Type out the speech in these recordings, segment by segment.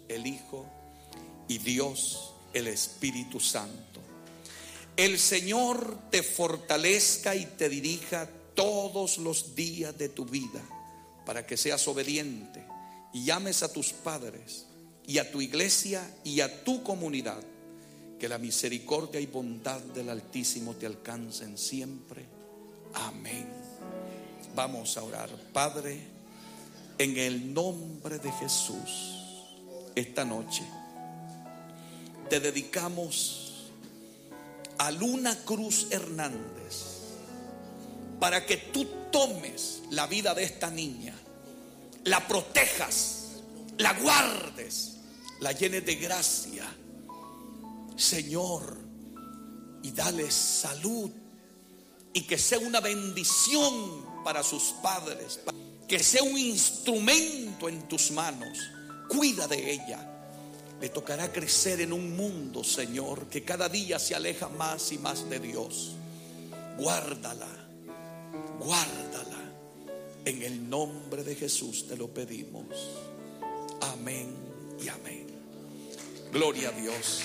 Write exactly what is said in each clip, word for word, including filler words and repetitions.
el Hijo y Dios el Espíritu Santo. El Señor te fortalezca y te dirija todos los días de tu vida para que seas obediente y llames a tus padres y a tu iglesia y a tu comunidad. Que la misericordia y bondad del Altísimo te alcancen siempre. Amén. Vamos a orar. Padre, en el nombre de Jesús, esta noche te dedicamos a Luna Cruz Hernández para que tú tomes la vida de esta niña, la protejas, la guardes, la llenes de gracia, Señor, y dale salud, y que sea una bendición para sus padres, que sea un instrumento en tus manos. Cuida de ella. Le tocará crecer en un mundo, Señor, que cada día se aleja más y más de Dios. Guárdala, guárdala. En el nombre de Jesús te lo pedimos. Amén y amén. Gloria a Dios.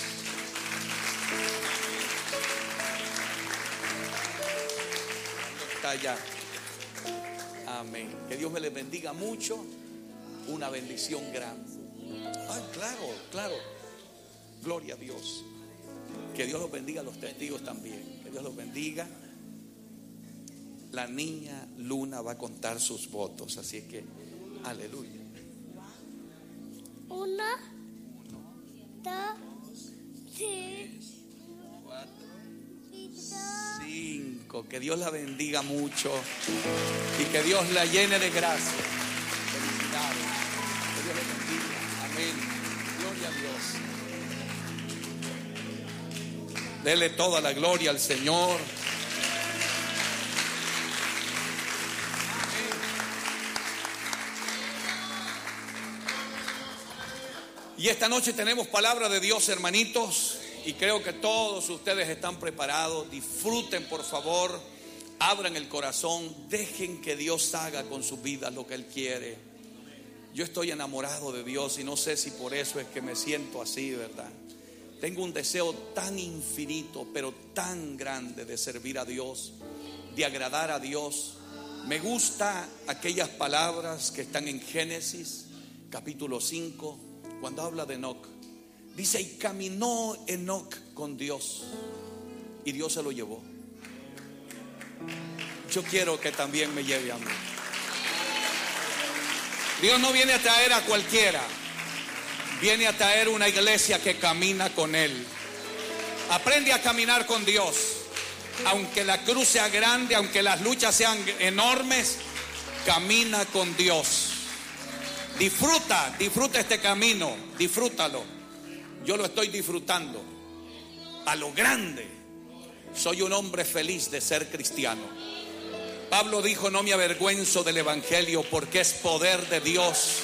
Está allá. Amén. Que Dios me les bendiga mucho. Una bendición grande. Ay, claro, claro. Gloria a Dios. Que Dios los bendiga a los testigos también. Que Dios los bendiga. La niña Luna va a contar sus votos. Así que, aleluya. Una, dos, tres, cuatro, cinco. Que Dios la bendiga mucho y que Dios la llene de gracia. Felicidades. Que Dios la bendiga. Amén. Gloria a Dios. Dele toda la gloria al Señor. Y esta noche tenemos palabra de Dios, hermanitos, y creo que todos ustedes están preparados. Disfruten, por favor, abran el corazón, dejen que Dios haga con su vida lo que Él quiere. Yo estoy enamorado de Dios y no sé si por eso es que me siento así, ¿verdad? Tengo un deseo tan infinito, pero tan grande de servir a Dios, de agradar a Dios. Me gusta aquellas palabras que están en Génesis, capítulo cinco, cuando habla de Enoc. Dice, y caminó Enoc con Dios y Dios se lo llevó. Yo quiero que también me lleve a mí. Dios no viene a traer a cualquiera, viene a traer una iglesia que camina con Él. Aprende a caminar con Dios. Aunque la cruz sea grande, aunque las luchas sean enormes, camina con Dios. Disfruta, disfruta este camino, disfrútalo. Yo lo estoy disfrutando a lo grande. Soy un hombre feliz de ser cristiano. Pablo dijo, no me avergüenzo del evangelio porque es poder de Dios.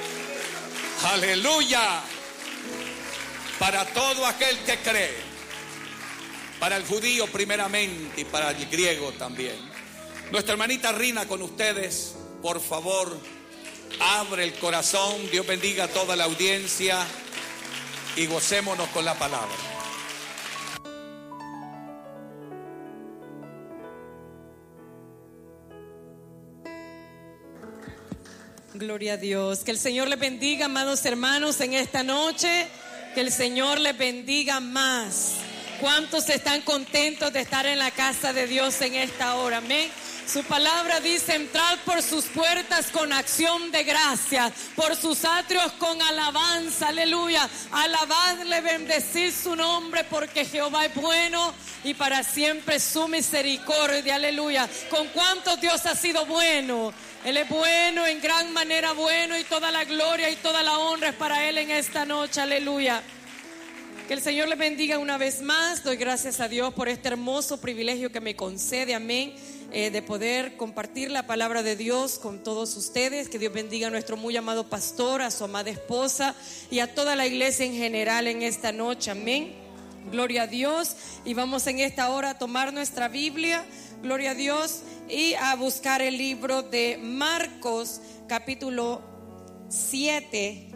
Aleluya. Para todo aquel que cree. Para el judío primeramente y para el griego también. Nuestra hermanita Rina con ustedes, por favor, abre el corazón. Dios bendiga a toda la audiencia y gocémonos con la palabra. Gloria a Dios. Que el Señor les bendiga, amados hermanos, en esta noche. Que el Señor les bendiga más. ¿Cuántos están contentos de estar en la casa de Dios en esta hora? Amén. Su palabra dice, entrad por sus puertas con acción de gracia, por sus atrios con alabanza, aleluya. Alabadle, bendecid su nombre, porque Jehová es bueno y para siempre su misericordia, aleluya. ¿Con cuántos Dios ha sido bueno? Él es bueno, en gran manera bueno, y toda la gloria y toda la honra es para Él en esta noche, aleluya. Que el Señor les bendiga una vez más. Doy gracias a Dios por este hermoso privilegio que me concede, amén, eh, de poder compartir la palabra de Dios con todos ustedes. Que Dios bendiga a nuestro muy amado pastor, a su amada esposa y a toda la iglesia en general en esta noche, amén. Gloria a Dios. Y vamos en esta hora a tomar nuestra Biblia, gloria a Dios, y a buscar el libro de Marcos capítulo siete.